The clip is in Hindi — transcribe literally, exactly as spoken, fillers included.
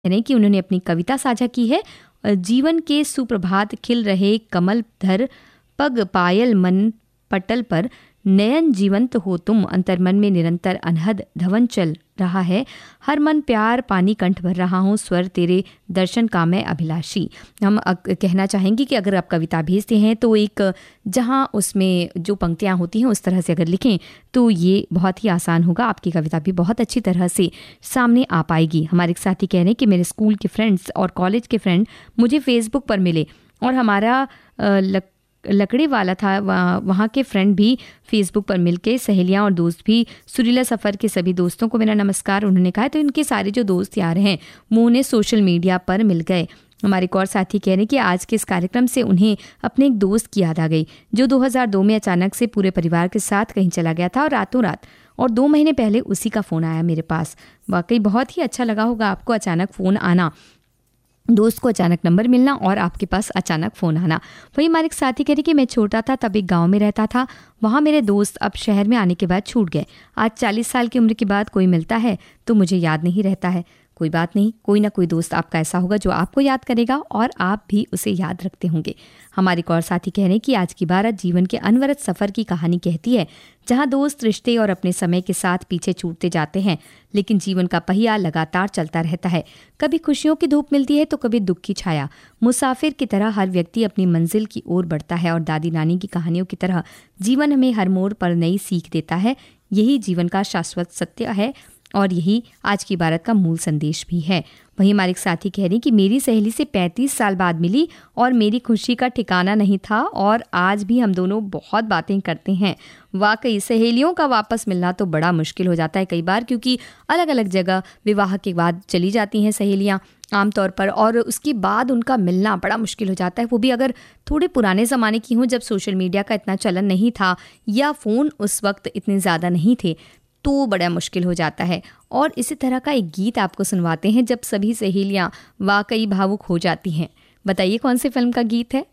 यानी कि उन्होंने अपनी कविता साझा की है। जीवन के सुप्रभात खिल रहे कमल धर, पग पायल मन पटल पर, नयन जीवंत हो तुम, अंतर्मन में निरंतर अनहद धवन चल रहा है, हर मन प्यार पानी कंठ भर रहा हूँ, स्वर तेरे दर्शन का मैं अभिलाषी। हम कहना चाहेंगे कि अगर आप कविता भेजते हैं तो एक जहाँ उसमें जो पंक्तियाँ होती हैं उस तरह से अगर लिखें तो ये बहुत ही आसान होगा, आपकी कविता भी बहुत अच्छी तरह से सामने आ पाएगी। हमारे एक साथी कह रहे हैं कि मेरे स्कूल के फ्रेंड्स और कॉलेज के फ्रेंड मुझे फेसबुक पर मिले और हमारा लक लकड़ी वाला था, वहाँ के फ्रेंड भी फेसबुक पर मिलके, सहेलियाँ और दोस्त भी। सुरीला सफ़र के सभी दोस्तों को मेरा नमस्कार, उन्होंने कहा। तो इनके सारे जो दोस्त यार हैं वो उन्हें सोशल मीडिया पर मिल गए। हमारे एक और साथी कह रहे हैं कि आज के इस कार्यक्रम से उन्हें अपने एक दोस्त की याद आ गई जो दो हज़ार दो में अचानक से पूरे परिवार के साथ कहीं चला गया था और रातों रात, और दो महीने पहले उसी का फ़ोन आया मेरे पास। वाकई बहुत ही अच्छा लगा होगा आपको अचानक फ़ोन आना, दोस्त को अचानक नंबर मिलना और आपके पास अचानक फ़ोन आना। वही हमारे एक साथी कह रही कि मैं छोटा था तब एक गांव में रहता था, वहाँ मेरे दोस्त अब शहर में आने के बाद छूट गए। आज चालीस साल की उम्र के बाद कोई मिलता है तो मुझे याद नहीं रहता है। कोई बात नहीं, कोई ना कोई दोस्त आपका ऐसा होगा जो आपको याद करेगा और आप भी उसे याद रखते होंगे। हमारे एक और साथी कह रहे हैं कि आज की बारात जीवन के अनवरत सफ़र की कहानी कहती है, जहां दोस्त रिश्ते और अपने समय के साथ पीछे छूटते जाते हैं, लेकिन जीवन का पहिया लगातार चलता रहता है। कभी खुशियों की धूप मिलती है तो कभी दुख की छाया। मुसाफिर की तरह हर व्यक्ति अपनी मंजिल की ओर बढ़ता है और दादी नानी की कहानियों की तरह जीवन हमें हर मोड़ पर नई सीख देता है। यही जीवन का शाश्वत सत्य है और यही आज की बारात का मूल संदेश भी है। वहीं हमारे एक साथी कह रही कि मेरी सहेली से पैंतीस साल बाद मिली और मेरी खुशी का ठिकाना नहीं था और आज भी हम दोनों बहुत बातें करते हैं। वाकई सहेलियों का वापस मिलना तो बड़ा मुश्किल हो जाता है कई बार, क्योंकि अलग अलग जगह विवाह के बाद चली जाती हैं सहेलियाँ आमतौर पर, और उसके बाद उनका मिलना बड़ा मुश्किल हो जाता है। वो भी अगर थोड़े पुराने ज़माने की हों, जब सोशल मीडिया का इतना चलन नहीं था या फ़ोन उस वक्त इतने ज़्यादा नहीं थे, तो बड़ा मुश्किल हो जाता है। और इसी तरह का एक गीत आपको सुनवाते हैं जब सभी सहेलियाँ वाकई भावुक हो जाती हैं। बताइए कौन सी फिल्म का गीत है।